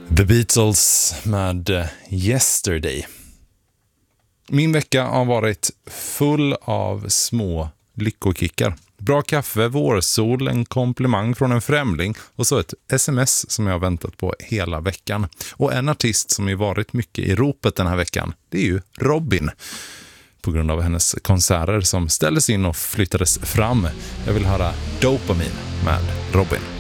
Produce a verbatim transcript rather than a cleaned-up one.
The Beatles med Yesterday. Min vecka har varit full av små lyckokickar. Bra kaffe, vårsol, en komplimang från en främling och så ett sms som jag har väntat på hela veckan. Och en artist som har varit mycket i ropet den här veckan, det är ju Robyn. På grund av hennes konserter som ställdes in och flyttades fram. Jag vill höra Dopamine med Robyn.